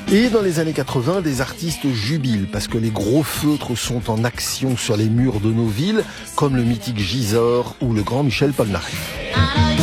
Et dans les années 80, des artistes jubilent parce que les gros feutres sont en action sur les murs de nos villes, comme le mythique Gisors ou le grand Michel Polnareff.